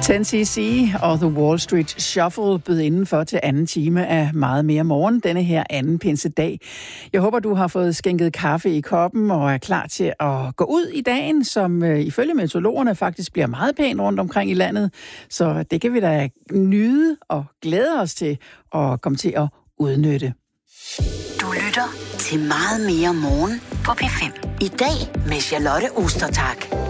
10cc og The Wall Street Shuffle bød indenfor til anden time af Meget mere morgen, denne her anden pinsedag. Jeg håber, du har fået skænket kaffe i koppen og er klar til at gå ud i dagen, som ifølge meteorologerne faktisk bliver meget pæn rundt omkring i landet. Så det kan vi da nyde og glæde os til at komme til at udnytte. Du lytter til Meget mere morgen på P5. I dag med Charlotte Ostertag.